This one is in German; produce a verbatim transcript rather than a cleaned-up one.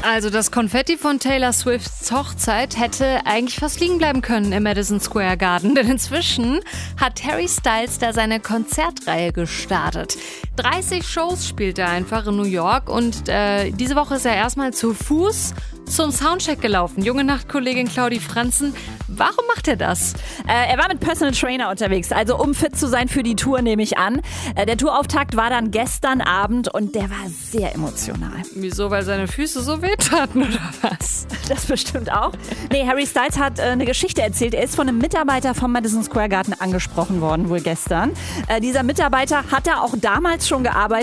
Also das Konfetti von Taylor Swifts Hochzeit hätte eigentlich fast liegen bleiben können im Madison Square Garden, denn inzwischen hat Harry Styles da seine Konzertreihe gestartet. dreißig Shows spielt er einfach in New York und äh, diese Woche ist er erstmal zu Fuß zum Soundcheck gelaufen. Junge Nachtkollegin Claudi Franzen, warum macht er das? Äh, er war mit Personal Trainer unterwegs, also um fit zu sein für die Tour, nehme ich an. Äh, der Tourauftakt war dann gestern Abend und der war sehr emotional. Wieso, weil seine Füße so wehtaten oder was? Das bestimmt auch. Nee, Harry Styles hat äh, eine Geschichte erzählt. Er ist von einem Mitarbeiter vom Madison Square Garden angesprochen worden, wohl gestern. Äh, dieser Mitarbeiter hat da auch damals schon gearbeitet.